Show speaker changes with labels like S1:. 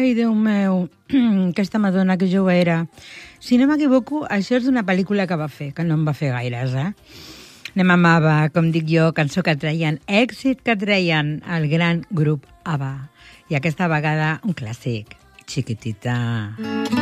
S1: Ai, Déu meu, aquesta Madonna que jo era. Si no m'equivoco, això és d'una pel·lícula que va fer, que no em va fer gaires, Anem amb ABBA, com dic jo, cançó que treien, èxit que treien el gran grup ABBA. I aquesta vegada un clàssic, Chiquitita.